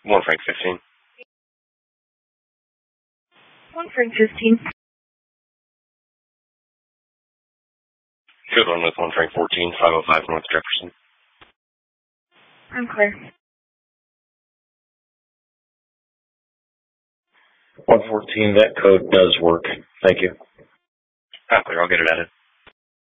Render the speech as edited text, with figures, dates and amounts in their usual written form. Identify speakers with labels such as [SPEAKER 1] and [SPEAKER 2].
[SPEAKER 1] 1 Frank 15.
[SPEAKER 2] 1 Frank 15.
[SPEAKER 1] Good one with 1 Frank 14, 505 North Jefferson.
[SPEAKER 2] I'm clear.
[SPEAKER 3] 114, that code does work. Thank you.
[SPEAKER 1] I'm clear, I'll get it added.